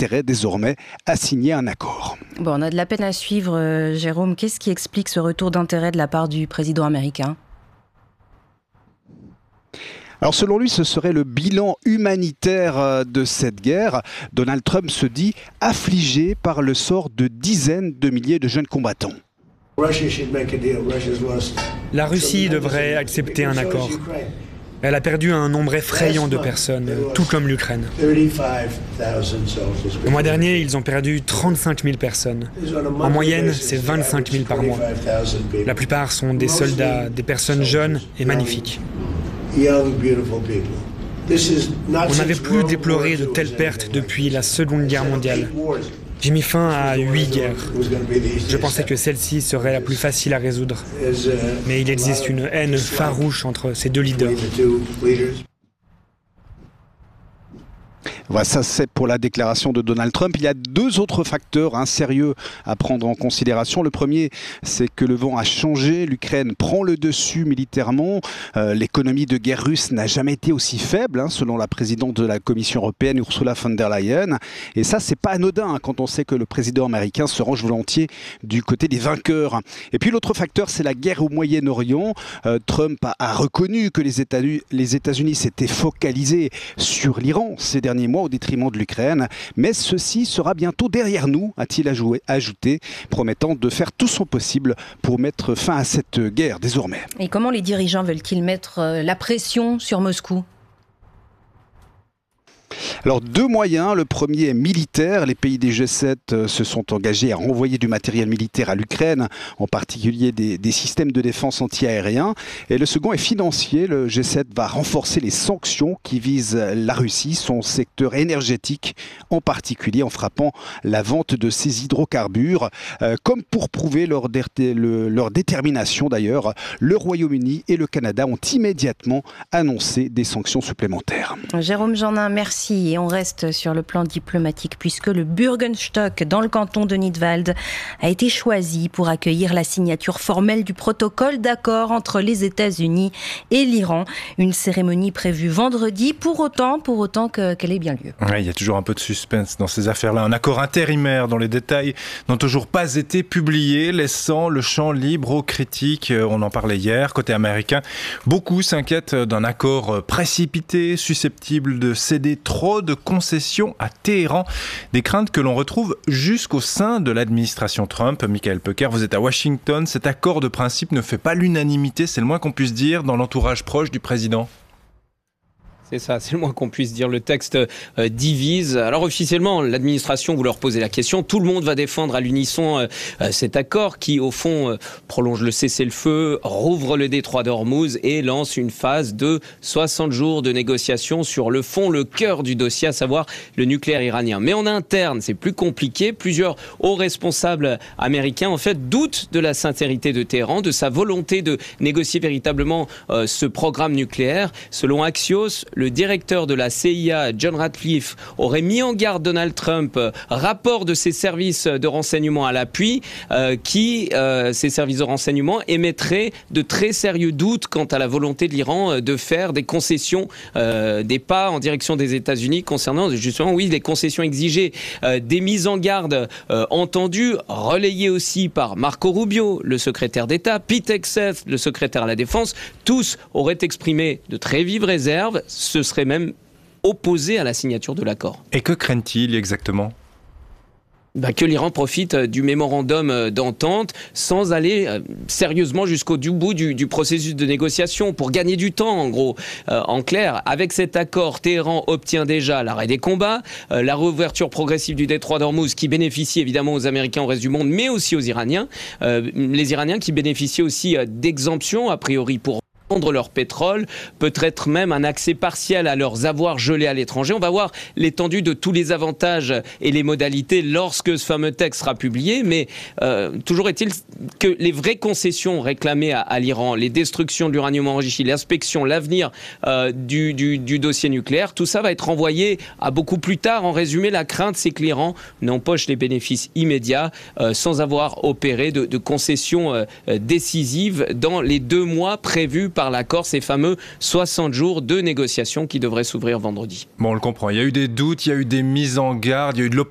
intérêt désormais à signer un accord. Bon, on a de la peine à suivre, Jérôme. Qu'est-ce qui explique ce retour d'intérêt de la part du président américain ? Alors selon lui, ce serait le bilan humanitaire de cette guerre. Donald Trump se dit affligé par le sort de dizaines de milliers de jeunes combattants. La Russie devrait accepter un accord. Elle a perdu un nombre effrayant de personnes, tout comme l'Ukraine. Le mois dernier, ils ont perdu 35 000 personnes. En moyenne, c'est 25 000 par mois. La plupart sont des soldats, des personnes jeunes et magnifiques. On n'avait plus déploré de telles pertes depuis la Seconde Guerre mondiale. J'ai mis fin à 8 guerres. Je pensais que celle-ci serait la plus facile à résoudre. Mais il existe une haine farouche entre ces deux leaders. Voilà, ça c'est pour la déclaration de Donald Trump. Il y a deux autres facteurs sérieux à prendre en considération. Le premier, c'est que le vent a changé. L'Ukraine prend le dessus militairement. L'économie de guerre russe n'a jamais été aussi faible, selon la présidente de la Commission européenne, Ursula von der Leyen. Et ça, c'est pas anodin quand on sait que le président américain se range volontiers du côté des vainqueurs. Et puis l'autre facteur, c'est la guerre au Moyen-Orient. Trump a reconnu que les États-Unis s'étaient focalisés sur l'Iran ces derniers mois au détriment de l'Ukraine. Mais ceci sera bientôt derrière nous, a-t-il ajouté, promettant de faire tout son possible pour mettre fin à cette guerre désormais. Et comment les dirigeants veulent-ils mettre la pression sur Moscou ? Alors deux moyens, le premier est militaire, les pays des G7 se sont engagés à renvoyer du matériel militaire à l'Ukraine, en particulier des systèmes de défense anti-aériens, et le second est financier, le G7 va renforcer les sanctions qui visent la Russie, son secteur énergétique en particulier en frappant la vente de ses hydrocarbures, comme pour prouver leur détermination d'ailleurs, le Royaume-Uni et le Canada ont immédiatement annoncé des sanctions supplémentaires. Jérôme Jeannin, merci. Et on reste sur le plan diplomatique puisque le Bürgenstock dans le canton de Nidwald a été choisi pour accueillir la signature formelle du protocole d'accord entre les États-Unis et l'Iran. Une cérémonie prévue vendredi, pour autant qu'elle ait bien lieu. Ouais, il y a toujours un peu de suspense dans ces affaires-là. Un accord intérimaire dont les détails n'ont toujours pas été publiés, laissant le champ libre aux critiques. On en parlait hier. Côté américain, beaucoup s'inquiètent d'un accord précipité, susceptible de céder trop de concessions à Téhéran. Des craintes que l'on retrouve jusqu'au sein de l'administration Trump. Michael Pecker, vous êtes à Washington. Cet accord de principe ne fait pas l'unanimité, c'est le moins qu'on puisse dire, dans l'entourage proche du président. C'est ça, c'est le moins qu'on puisse dire. Le texte divise. Alors officiellement, l'administration, vous leur posez la question, tout le monde va défendre à l'unisson cet accord qui, au fond, prolonge le cessez-le-feu, rouvre le détroit d'Ormuz et lance une phase de 60 jours de négociations sur le fond, le cœur du dossier, à savoir le nucléaire iranien. Mais en interne, c'est plus compliqué. Plusieurs hauts responsables américains, en fait, doutent de la sincérité de Téhéran, de sa volonté de négocier véritablement ce programme nucléaire. Selon Axios, le directeur de la CIA, John Ratcliffe, aurait mis en garde Donald Trump, rapport de ses services de renseignement à l'appui, ces services de renseignement émettraient de très sérieux doutes quant à la volonté de l'Iran de faire des concessions, des pas en direction des États-Unis concernant justement, les concessions exigées, des mises en garde entendues, relayées aussi par Marco Rubio, le secrétaire d'État, Pete Hegseth, le secrétaire à la Défense. Tous auraient exprimé de très vives réserves, se serait même opposé à la signature de l'accord. Et que craignent-ils exactement ? Que l'Iran profite du mémorandum d'entente sans aller sérieusement jusqu'au bout du processus de négociation pour gagner du temps, en gros. En clair, avec cet accord, Téhéran obtient déjà l'arrêt des combats, la réouverture progressive du détroit d'Ormuz qui bénéficie évidemment aux Américains, au reste du monde, mais aussi aux Iraniens. Les Iraniens qui bénéficient aussi d'exemptions, a priori pour leur pétrole, peut-être même un accès partiel à leurs avoirs gelés à l'étranger. On va voir l'étendue de tous les avantages et les modalités lorsque ce fameux texte sera publié, mais toujours est-il que les vraies concessions réclamées à l'Iran, les destructions de l'uranium enrichi, l'inspection, l'avenir du dossier nucléaire, tout ça va être renvoyé à beaucoup plus tard. En résumé, la crainte, c'est que l'Iran n'empoche les bénéfices immédiats sans avoir opéré de concessions décisives dans les 2 mois prévus par l'accord, ces fameux 60 jours de négociations qui devraient s'ouvrir vendredi. Bon, on le comprend. Il y a eu des doutes, il y a eu des mises en garde, il y a eu de